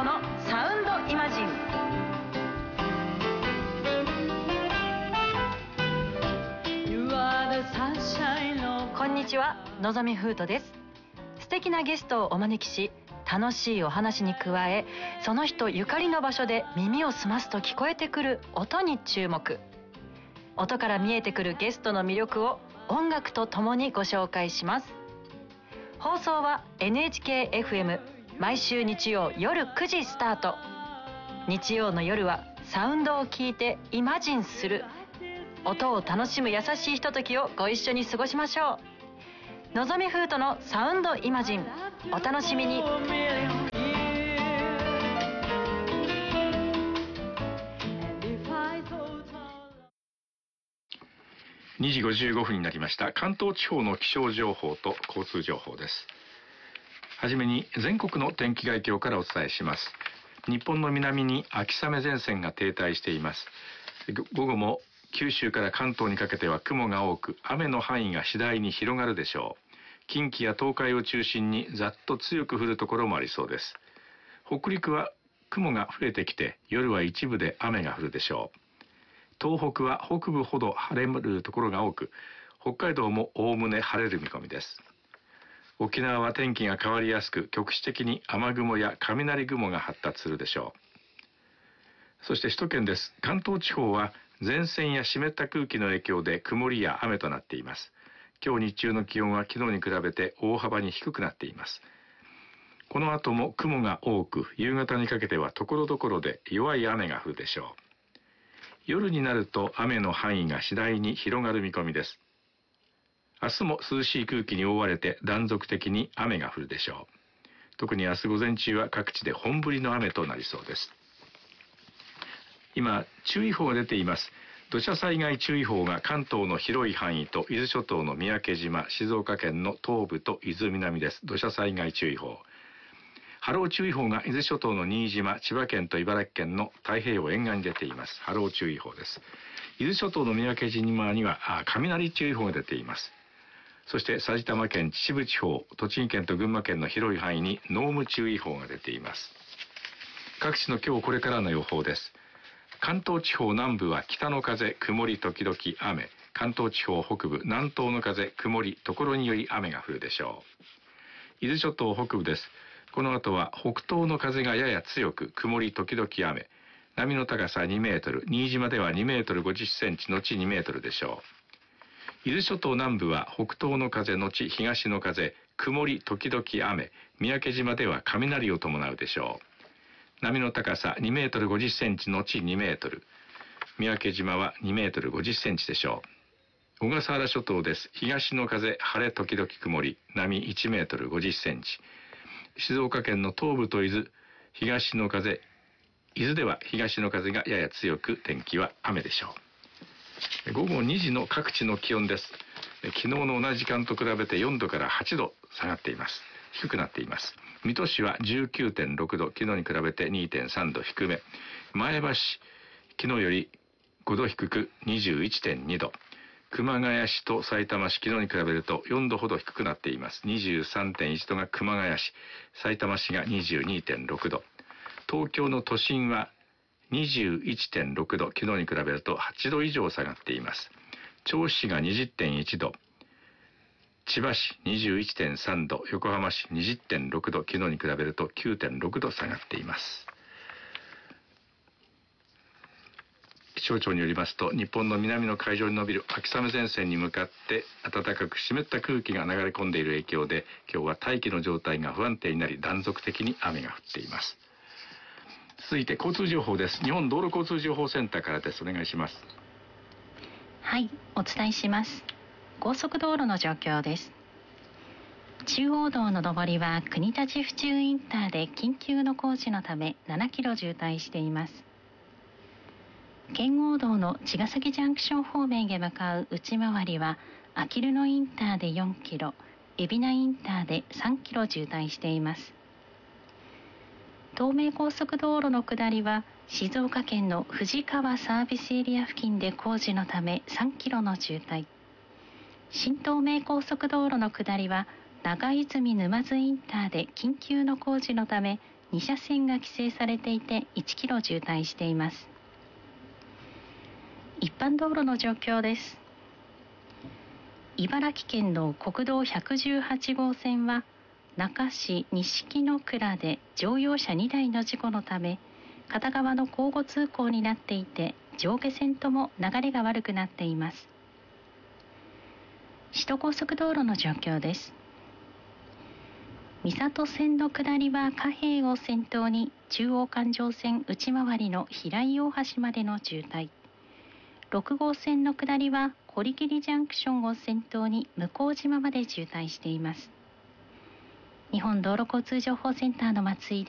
トのサウンドイマジン。こんにちは、のぞみふうとです。素敵なゲストをお招きし、楽しいお話に加え、その人ゆかりの場所で耳を澄ますと聞こえてくる音に注目。音から見えてくるゲストの魅力を音楽とともにご紹介します。放送は NHK-FM 毎週日曜夜9時スタート。日曜の夜はサウンドを聞いてイマジンする、音を楽しむ優しいひとときをご一緒に過ごしましょう。のぞみふうとのサウンドイマジン、お楽しみに。 2時55分になりました。関東地方の気象情報と交通情報です。はじめに全国の天気概況からお伝えします。日本の南に秋雨前線が停滞しています。午後も九州から関東にかけては雲が多く、雨の範囲が次第に広がるでしょう。近畿や東海を中心にざっと強く降るところもありそうです。北陸は雲が増えてきて、夜は一部で雨が降るでしょう。東北は北部ほど晴れるところが多く、北海道もおおむね晴れる見込みです。沖縄は天気が変わりやすく、局地的に雨雲や雷雲が発達するでしょう。そして首都圏です。関東地方は前線や湿った空気の影響で曇りや雨となっています。今日日中の気温は昨日に比べて大幅に低くなっています。この後も雲が多く、夕方にかけては所々で弱い雨が降るでしょう。夜になると雨の範囲が次第に広がる見込みです。明日も涼しい空気に覆われて断続的に雨が降るでしょう。特に明日午前中は各地で本降りの雨となりそうです。今、注意報が出ています。土砂災害注意報が関東の広い範囲と伊豆諸島の三宅島、静岡県の東部と伊豆南です。土砂災害注意報。波浪注意報が伊豆諸島の新島、千葉県と茨城県の太平洋沿岸に出ています。波浪注意報です。伊豆諸島の三宅島には雷注意報が出ています。そして埼玉県秩父地方、栃木県と群馬県の広い範囲に濃霧注意報が出ています。各地の今日これからの予報です。関東地方南部は北の風、曇り時々雨。関東地方北部、南東の風、曇り、所により雨が降るでしょう。伊豆諸島北部です。この後は北東の風がやや強く、曇り時々雨。波の高さ2メートル、新島では2メートル50センチ、後2メートルでしょう。伊豆諸島南部は北東の風、後東の風、曇り時々雨。三宅島では雷を伴うでしょう。波の高さ2メートル50センチ、後2メートル。三宅島は2メートル50センチでしょう。小笠原諸島です。東の風、晴れ時々曇り。波1メートル50センチ。静岡県の東部と伊豆、東の風、伊豆では東の風がやや強く、天気は雨でしょう。午後2時の各地の気温です。昨日の同じ時間と比べて4度から8度下がっています。低くなっています。水戸市は 19.6 度、昨日に比べて 2.3 度低め。前橋、昨日より5度低く 21.2 度。熊谷市と埼玉市、昨日に比べると4度ほど低くなっています。23.1 度が熊谷市、埼玉市が 22.6 度。東京の都心は 21.6 度、昨日に比べると8度以上下がっています。銚子市が 20.1 度。千葉市 21.3 度、横浜市 20.6 度、昨日に比べると 9.6 度下がっています。気象庁によりますと、日本の南の海上に伸びる秋雨前線に向かって暖かく湿った空気が流れ込んでいる影響で、今日は大気の状態が不安定になり、断続的に雨が降っています。続いて交通情報です。日本道路交通情報センターからです。お願いします。 はい、お伝えします。高速道路の状況です。中央道の上りは国立府中インターで緊急の工事のため7キロ渋滞しています。圏央道の茅ヶ崎ジャンクション方面へ向かう内回りはあきる野インターで4キロ、海老名インターで3キロ渋滞しています。東名高速道路の下りは静岡県の富士川サービスエリア付近で工事のため3キロの渋滞。新東名高速道路の下りは長泉沼津インターで緊急の工事のため 2車線が規制されていて1キロ渋滞しています。一般道路の状況です。茨城県の国道118号線は那珂市錦の倉で乗用車2台の事故のため片側の交互通行になっていて、上下線とも流れが悪くなっています。首都高速道路の状況です。三郷線の下りは貨幣を先頭に中央環状線内回りの平井大橋までの渋滞、6号線の下りは堀切ジャンクションを先頭に向島まで渋滞しています。日本道路交通情報センターの松井